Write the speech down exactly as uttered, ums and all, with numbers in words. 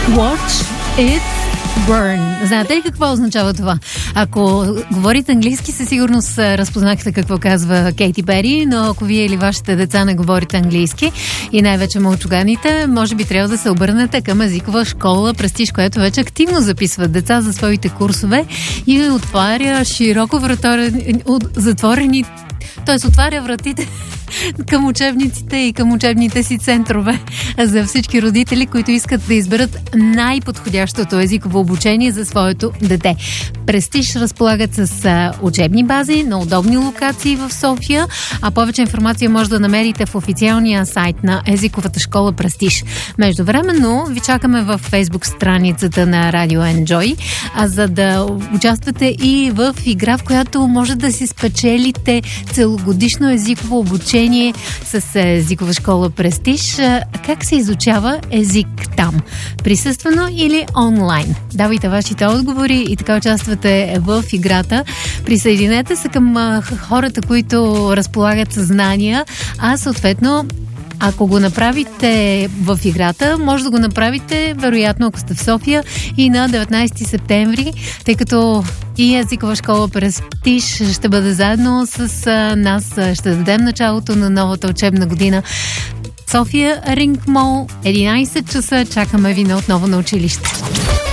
Watch it burn. Знаете ли какво означава това? Ако говорите английски, със сигурност разпознахте какво казва Кейти Пери, но ако вие или вашите деца не говорите английски и най-вече мълчуганите, може би трябва да се обърнете към езикова школа Престиж, която вече активно записва деца за своите курсове и отваря широко вратори, затворени, т.е. отваря вратите към учебниците и към учебните си центрове за всички родители, които искат да изберат най-подходящото езиково обучение за своето дете. Престиж разполагат с а, учебни бази на удобни локации в София, а повече информация може да намерите в официалния сайт на езиковата школа Престиж. Междувременно ви чакаме в Фейсбук страницата на Радио Enjoy, а за да участвате и в игра, в която може да си спечелите целогодишно езиково обучение с езикова школа Престиж. Как се изучава език там? Присъствено или онлайн? Давайте вашите отговори и така участвате в играта. Присъединете се към хората, които разполагат със знания, а съответно ако го направите в играта, може да го направите, вероятно, ако сте в София и на деветнайсети септември, тъй като и езикова школа Престиж ще бъде заедно с нас. Ще дадем началото на новата учебна година. София, Ринг Мол, единайсет часа. Чакаме ви на отново на училище.